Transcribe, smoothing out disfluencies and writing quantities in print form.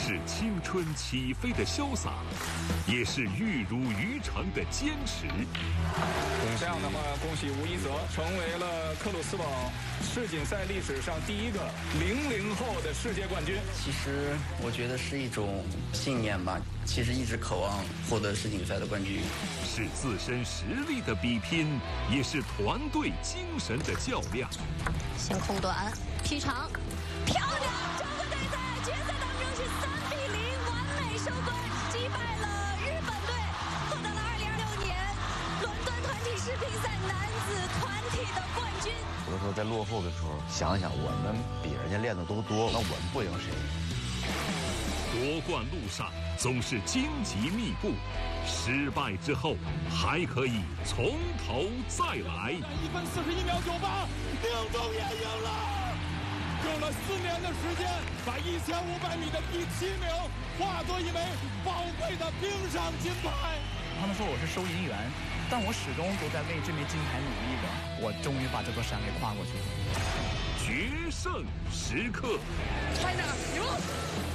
是青春起飞的潇洒，也是玉如于成的坚持。 这样的话，恭喜吴一泽成为了克鲁斯堡世锦赛历史上第一个00后的世界冠军。 其实我觉得是一种信念吧，其实一直渴望获得世锦赛的冠军。 是自身实力的比拼，也是团队精神的较量。 先空短，劈长，漂亮！中国队在决赛当中是3-0完美收官，击败了日本队，获得了2026年伦敦团体世乒赛男子团体的冠军。 有的时候在落后的时候，想想我们比人家练的都多，那我们不赢谁？ 夺冠路上总是荆棘密布，失败之后还可以从头再来。 1分41秒98，宁中也赢了，用了4年的时间，把1500米的第7名化作一枚宝贵的冰上金牌。 他们说我是收银员，但我始终都在为这枚金牌努力着。我终于把这座山给跨过去了。 决胜时刻， China 赢了。